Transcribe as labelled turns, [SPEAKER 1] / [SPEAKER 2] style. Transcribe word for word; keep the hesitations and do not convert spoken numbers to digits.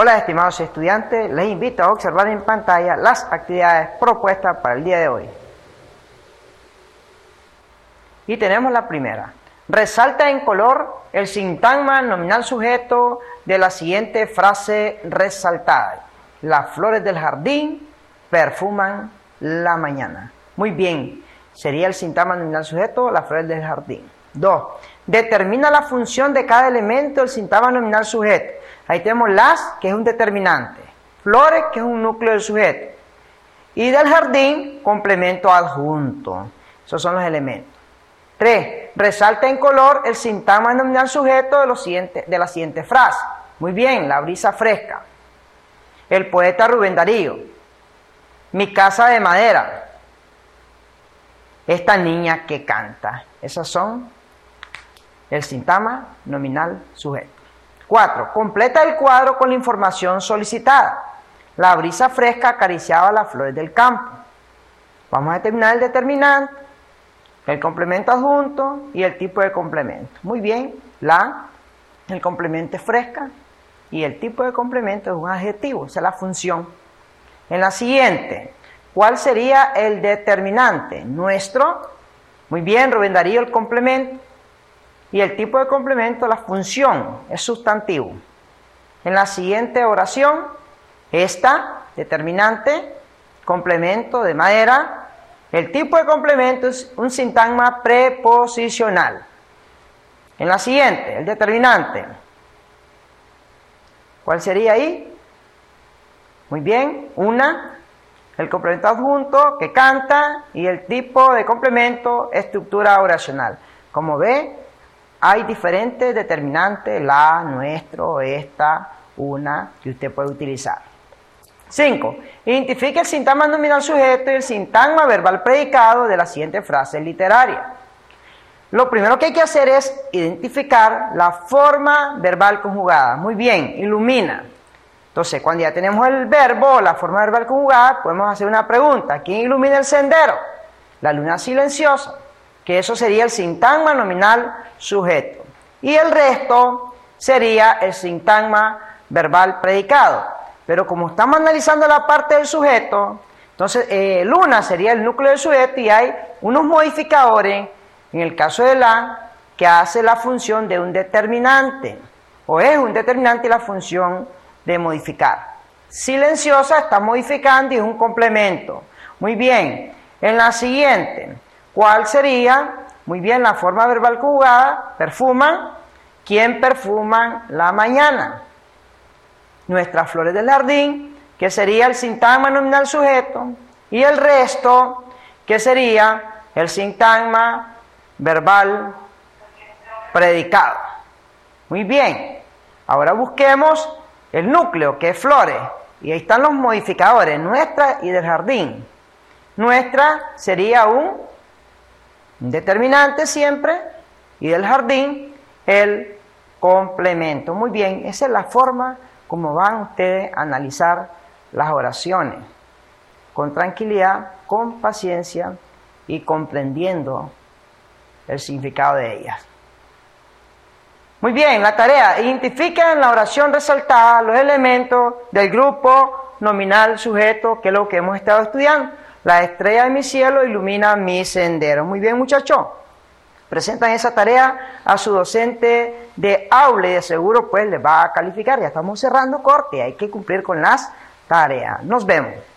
[SPEAKER 1] Hola estimados estudiantes, les invito a observar en pantalla las actividades propuestas para el día de hoy. Y tenemos la primera. Resalta en color el sintagma nominal sujeto de la siguiente frase resaltada. Las flores del jardín perfuman la mañana. Muy bien, sería el sintagma nominal sujeto, las flores del jardín. Dos. Determina la función de cada elemento del sintagma nominal sujeto. Ahí tenemos las, que es un determinante. Flores, que es un núcleo del sujeto. Y del jardín, complemento adjunto. Esos son los elementos. Tres. Resalta en color el sintagma nominal sujeto de, los siguiente, de la siguiente frase. Muy bien, la brisa fresca. El poeta Rubén Darío. Mi casa de madera. Esta niña que canta. Esas son el sintagma nominal sujeto. Cuatro. Completa el cuadro con la información solicitada. La brisa fresca acariciaba las flores del campo. Vamos a determinar el determinante, el complemento adjunto y el tipo de complemento. Muy bien, la, el complemento es fresca y el tipo de complemento es un adjetivo, esa es la función. En la siguiente, ¿cuál sería el determinante? Nuestro, muy bien, Rubén Darío, el complemento. Y el tipo de complemento, la función, es sustantivo. En la siguiente oración, esta, determinante, complemento de madera. El tipo de complemento es un sintagma preposicional. En la siguiente, el determinante. ¿Cuál sería ahí? Muy bien, una, el complemento adjunto que canta y el tipo de complemento, estructura oracional. Como ve, hay diferentes determinantes, la, nuestro, esta, una, que usted puede utilizar. Cinco. Identifique el sintagma nominal sujeto y el sintagma verbal predicado de la siguiente frase literaria. Lo primero que hay que hacer es identificar la forma verbal conjugada. Muy bien, ilumina. Entonces, cuando ya tenemos el verbo, la forma verbal conjugada, podemos hacer una pregunta. ¿Quién ilumina el sendero? La luna silenciosa. Que eso sería el sintagma nominal sujeto. Y el resto sería el sintagma verbal predicado. Pero como estamos analizando la parte del sujeto, entonces eh, luna sería el núcleo del sujeto y hay unos modificadores, en el caso de la, que hace la función de un determinante. O es un determinante y la función de modificar. Silenciosa está modificando y es un complemento. Muy bien, en la siguiente, ¿cuál sería? Muy bien, la forma verbal conjugada, perfuman. ¿Quién perfuman la mañana? Nuestras flores del jardín, que sería el sintagma nominal sujeto, y el resto, que sería el sintagma verbal predicado. Muy bien, ahora busquemos el núcleo, que es flores, y ahí están los modificadores, nuestra y del jardín. Nuestra sería un determinante siempre, y del jardín el complemento. Muy bien, esa es la forma como van ustedes a analizar las oraciones, con tranquilidad, con paciencia y comprendiendo el significado de ellas. Muy bien, la tarea, identifica en la oración resaltada los elementos del grupo nominal sujeto, que es lo que hemos estado estudiando. La estrella de mi cielo ilumina mi sendero. Muy bien, muchachos. Presentan esa tarea a su docente de aula y de seguro pues les va a calificar. Ya estamos cerrando corte, hay que cumplir con las tareas. Nos vemos.